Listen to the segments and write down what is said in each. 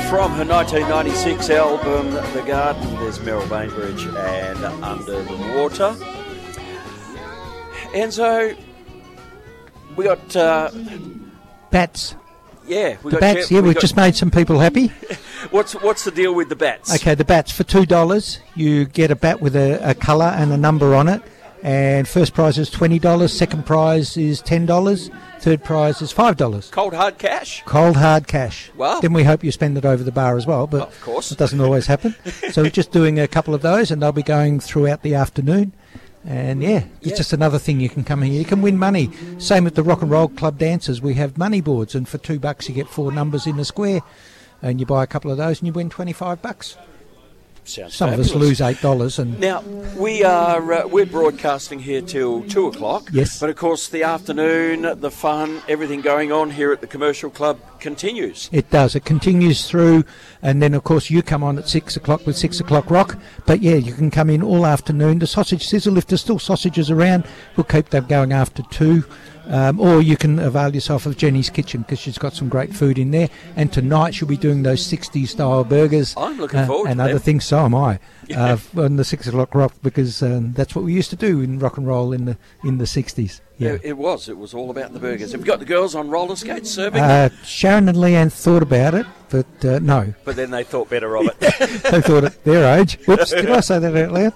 from her 1996 album, The Garden. There's Meryl Bainbridge and Under the Water. And so we got... bats. Yeah. The bats, we've just made some people happy. What's the deal with the bats? Okay, the bats, for $2, you get a bat with a colour and a number on it. And first prize is $20, second prize is $10, third prize is $5. Cold hard cash? Cold hard cash. Wow. Then we hope you spend it over the bar as well, but of course. It doesn't always happen. So we're just doing a couple of those, and they'll be going throughout the afternoon. And it's just another thing you can come here. You can win money. Same with the Rock and Roll Club dancers. We have money boards, and for $2 you get 4 numbers in a square, and you buy a couple of those and you win $25. Sounds Some fabulous. of us lose $8. And now we're broadcasting here till 2:00. Yes. But of course, the afternoon, the fun, everything going on here at the Commercial Club continues. it does. It continues through, and then of course you come on at 6:00 with 6:00 Rock. But you can come in all afternoon. The sausage sizzle, if there's still sausages around, we'll keep them going after 2. Or you can avail yourself of Jenny's Kitchen, because she's got some great food in there. And tonight she'll be doing those 60s style burgers. I'm looking forward and to other them. things. So am I. On the 6:00 Rock, because that's what we used to do in rock and roll in the 60s. Yeah. It was all about the burgers. Have you got the girls on roller skates serving? Sharon and Leanne thought about it, but no. But then they thought better of it. They thought at their age. Whoops, did I say that out loud?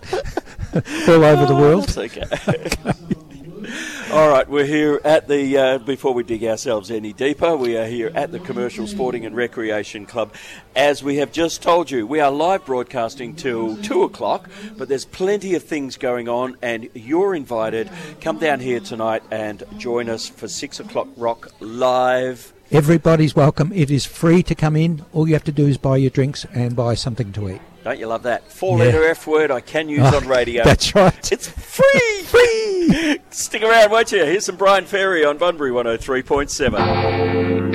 All over the world. That's okay. All right, we're here at the, before we dig ourselves any deeper, we are here at the Commercial Sporting and Recreation Club. As we have just told you, we are live broadcasting till 2:00, but there's plenty of things going on, and you're invited. Come down here tonight and join us for 6:00 Rock live. Everybody's welcome. It is free to come in. All you have to do is buy your drinks and buy something to eat. Don't you love that? 4-letter F word I can use on radio. That's right. It's free! Free! Stick around, won't you? Here's some Brian Ferry on Bunbury 103.7.